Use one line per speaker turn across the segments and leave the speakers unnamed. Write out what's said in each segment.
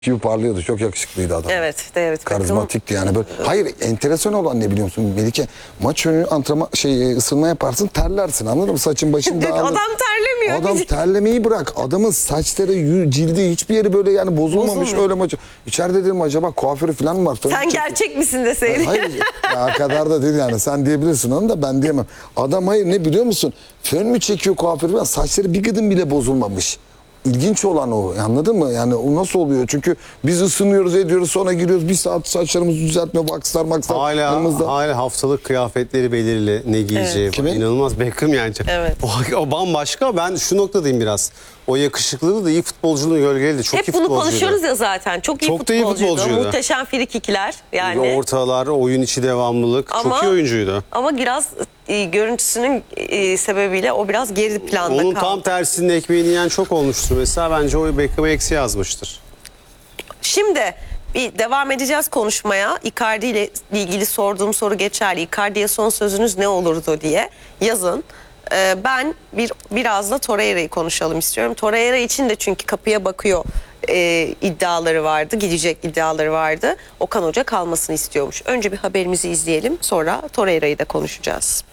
gibi parlıyordu. Çok yakışıklıydı adam.
Evet, evet.
Karizmatikti yani. Böyle. Hayır, enteresan olan ne biliyor musun Melike? Maç önü antrenman ısınma yaparsın, terlersin, anladın mı? Saçın başın dağılır.
Adam terlemiyor.
Adam terlemeyi bırak. Adamın saçları, cildi hiçbir yeri böyle yani bozulmamış öyle maçı. İçeride dedim acaba kuaförü falan mı var?
Sen gerçek misin deseydin.
Hayır, ya kadar da değil yani. Sen diyebilirsin onu da ben diyemem. Adam hayır ne biliyor musun? Fön mü çekiyor kuaförü falan? Saçları bir gıdım bile bozulmamış. İlginç olan o, anladın mı? Yani o nasıl oluyor? Çünkü biz ısınıyoruz, ediyoruz, sonra giriyoruz, bir saat saçlarımızı düzeltme, vakslar,
hala haftalık kıyafetleri belirli, ne giyeceği.
Evet. Kimin?
İnanılmaz Beckham yani.
Evet.
O bambaşka. Ben şu noktadayım biraz. O yakışıklılığı da iyi futbolculuğun gölgeliydi. Çok
Hep
iyi
bunu
futbolcuydu.
Konuşuyoruz ya zaten. Çok iyi
Çok da iyi futbolcuydu.
Muhteşem frikikiler yani.
Ortalar, oyun içi devamlılık.
Ama,
çok iyi oyuncuydu.
Ama biraz görüntüsünün sebebiyle o biraz geri planda kaldı.
Onun tam tersinin ekmeğini yiyen çok olmuştur. Mesela bence o Beckham'ı eksi yazmıştır.
Şimdi bir devam edeceğiz konuşmaya. Icardi ile ilgili sorduğum soru geçerli. Icardi'ye son sözünüz ne olurdu diye yazın. Ben biraz da Torreira'yı konuşalım istiyorum. Torreira için de çünkü kapıya bakıyor iddiaları vardı. Gidecek iddiaları vardı. Okan Hoca kalmasını istiyormuş. Önce bir haberimizi izleyelim. Sonra Torreira'yı da konuşacağız.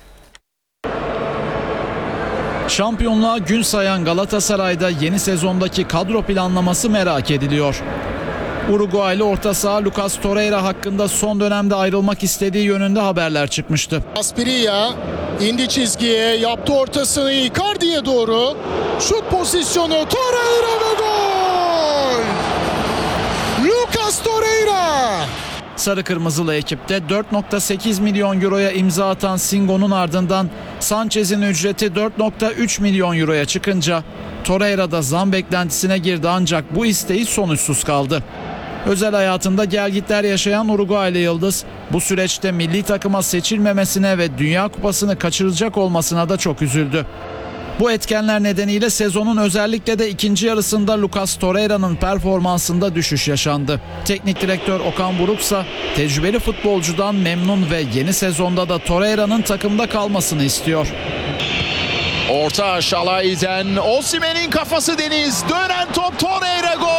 Şampiyonluğa gün sayan Galatasaray'da yeni sezondaki kadro planlaması merak ediliyor. Uruguaylı orta saha Lucas Torreira hakkında son dönemde ayrılmak istediği yönünde haberler çıkmıştı.
Asprilla indi çizgiye, yaptı ortasını Icardi'ye doğru. Şut pozisyonu, Torreira ve gol! Lucas Torreira!
Sarı Kırmızılı ekipte 4.8 milyon euroya imza atan Singo'nun ardından Sanchez'in ücreti 4.3 milyon euroya çıkınca Torreira da zam beklentisine girdi, ancak bu isteği sonuçsuz kaldı. Özel hayatında gelgitler yaşayan Uruguaylı yıldız bu süreçte milli takıma seçilmemesine ve Dünya Kupası'nı kaçıracak olmasına da çok üzüldü. Bu etkenler nedeniyle sezonun özellikle de ikinci yarısında Lucas Torreira'nın performansında düşüş yaşandı. Teknik direktör Okan Buruk ise tecrübeli futbolcudan memnun ve yeni sezonda da Torreira'nın takımda kalmasını istiyor.
Orta Şalay'den Osimhen'in kafası deniz. Dönen top Torreira, gol!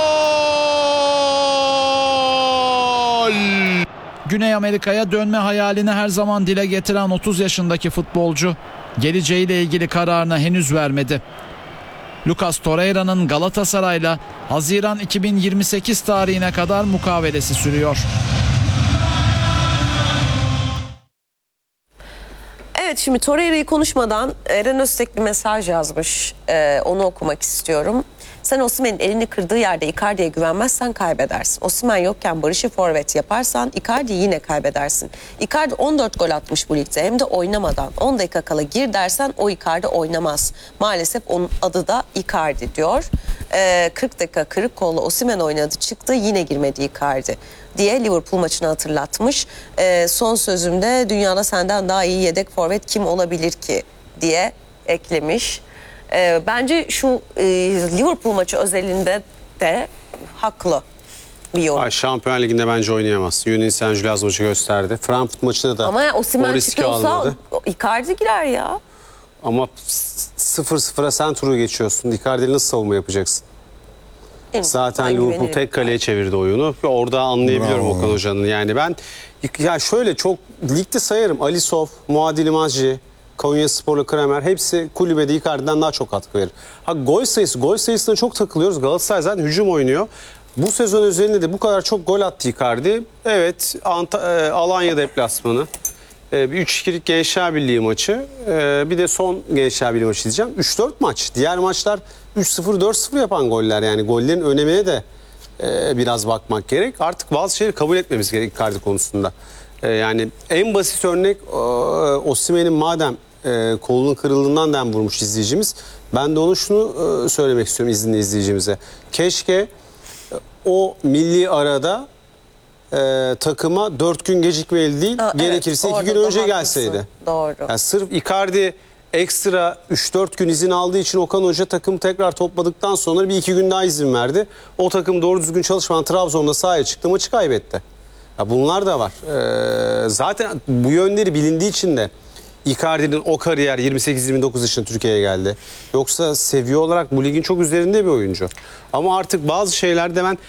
Güney Amerika'ya dönme hayalini her zaman dile getiren 30 yaşındaki futbolcu geleceğiyle ilgili kararını henüz vermedi. Lucas Torreira'nın Galatasaray'la Haziran 2028 tarihine kadar mukavelesi sürüyor.
Evet, şimdi Torreira'yı konuşmadan Eren Öztek bir mesaj yazmış. Onu okumak istiyorum. Sen Osimhen'in elini kırdığı yerde Icardi'ye güvenmezsen kaybedersin. Osimhen yokken Barış'ı forvet yaparsan Icardi'yi yine kaybedersin. Icardi 14 gol atmış bu ligde, hem de oynamadan. 10 dakika kala gir dersen o Icardi oynamaz. Maalesef onun adı da Icardi diyor. 40 dakika kırık kollu Osimhen oynadı çıktı, yine girmedi Icardi diye Liverpool maçını hatırlatmış. Son sözümde dünyada senden daha iyi yedek forvet kim olabilir ki diye eklemiş. Bence şu Liverpool maçı özelinde de haklı bir yorum.
Şampiyon Ligi'nde bence oynayamaz. Yunis Saint-Gilloise maçı gösterdi. Frankfurt maçında da
ama Osimhen
o riski
çıkıyorsa
almadı.
Icardi girer ya.
Ama 0-0'a sen turu geçiyorsun. Icardi'yle nasıl savunma yapacaksın? Zaten Liverpool tek kaleye çevirdi oyunu. Orada anlayabiliyorum Okan Hoca'nın. Yani ben ya şöyle çok ligde sayarım. Alisov, Muadili Mazci, Konyaspor'la Kramer hepsi kulübede Icardi'den daha çok katkı verir. Gol sayısına çok takılıyoruz. Galatasaray zaten hücum oynuyor. Bu sezon üzerinde de bu kadar çok gol attı Icardi. Evet, Alanya deplasmanı. Bir 3-2'lik Gençler Birliği maçı. Bir de son Gençler Birliği maçı diyeceğim. 3-4 maç. Diğer maçlar 3-0, 4-0 yapan goller yani. Gollerin önemine de biraz bakmak gerek. Artık bazı şeyleri kabul etmemiz gerek Icardi konusunda. Yani en basit örnek Osimhen'in madem kolunun kırıldığından dem vurmuş izleyicimiz. Ben de onu şunu söylemek istiyorum izinli izleyicimize. Keşke o milli arada takıma 4 gün gecikmeli değil, gerekirse 2 gün önce gelseydi.
Doğru.
Yani sırf Icardi ekstra 3-4 gün izin aldığı için Okan Hoca takımı tekrar topladıktan sonra bir 2 gün daha izin verdi. O takım doğru düzgün çalışmadan Trabzon'da sahaya çıktı, maçı kaybetti. Ya bunlar da var. Zaten bu yönleri bilindiği için de Icardi'nin o kariyer 28-29 yaşında Türkiye'ye geldi. Yoksa seviye olarak bu ligin çok üzerinde bir oyuncu. Ama artık bazı şeylerde ben